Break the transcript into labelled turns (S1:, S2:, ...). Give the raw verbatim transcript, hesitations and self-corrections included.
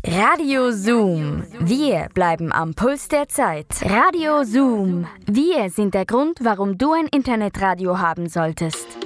S1: Radio Zoom. Wir bleiben am Puls der Zeit. Radio Zoom. Wir sind der Grund, warum du ein Internetradio haben solltest.